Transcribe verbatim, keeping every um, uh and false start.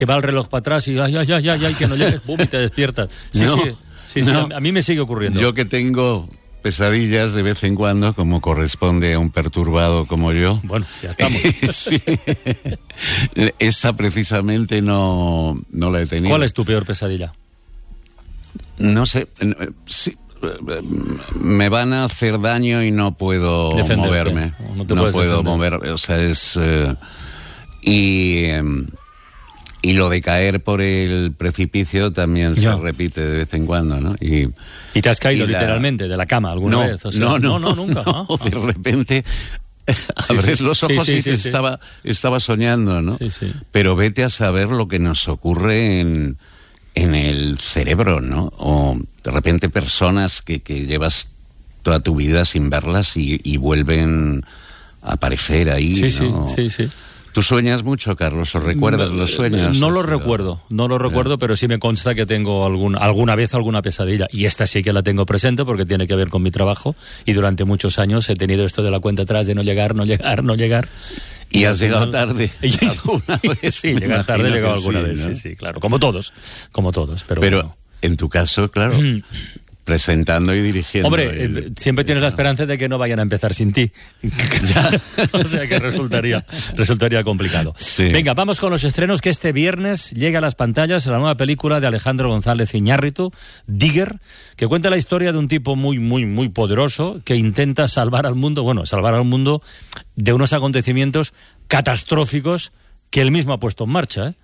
que va el reloj para atrás y ay, ay, ay, ay, ay que no llegues, boom, y te despiertas. Sí, no, sí, sí, sí, no. a mí me sigue ocurriendo. Yo que tengo pesadillas de vez en cuando, como corresponde a un perturbado como yo. Bueno, ya estamos. Sí. Esa precisamente no, no la he tenido. ¿Cuál es tu peor pesadilla? No sé, sí, me van a hacer daño y no puedo Defenderte. moverme. No, te no puedo defender. moverme, o sea, es... Eh, y... Eh, Y lo de caer por el precipicio también ya. se repite de vez en cuando, ¿no? Y, ¿Y te has caído y la... literalmente de la cama alguna no, vez? O sea, no, no, no, no, nunca. No, ¿Ah? de repente Sí, abres sí. los ojos Sí, sí, y sí, te sí. estaba, estaba soñando, ¿no? Sí, sí. Pero vete a saber lo que nos ocurre en, en el cerebro, ¿no? O de repente personas que, que llevas toda tu vida sin verlas y, y vuelven a aparecer ahí, Sí, ¿no? sí, sí, sí. ¿Tú sueñas mucho, Carlos? ¿O recuerdas no, los sueños? No lo o sea, recuerdo, no lo recuerdo, pero sí me consta que tengo algún, alguna vez alguna pesadilla. Y esta sí que la tengo presente porque tiene que ver con mi trabajo. Y durante muchos años he tenido esto de la cuenta atrás de no llegar, no llegar, no llegar. ¿Y, y has final... llegado tarde alguna vez? Sí, llegar tarde he llegado alguna sí, vez, ¿no? sí, sí, claro. Como todos, como todos. Pero, pero bueno. En tu caso, claro... presentando y dirigiendo. Hombre, el, eh, siempre tienes la esperanza de que no vayan a empezar sin ti. O sea que resultaría, resultaría complicado. Sí. Venga, vamos con los estrenos, que este viernes llega a las pantallas la nueva película de Alejandro González Iñárritu, Digger, que cuenta la historia de un tipo muy, muy, muy poderoso que intenta salvar al mundo, bueno, salvar al mundo de unos acontecimientos catastróficos que él mismo ha puesto en marcha, ¿eh?